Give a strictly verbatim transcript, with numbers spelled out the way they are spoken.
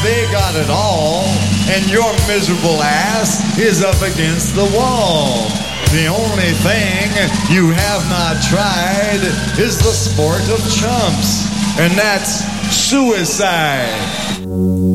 they got it all, and your miserable ass is up against the wall. The only thing you have not tried is the sport of chumps, and that's suicide.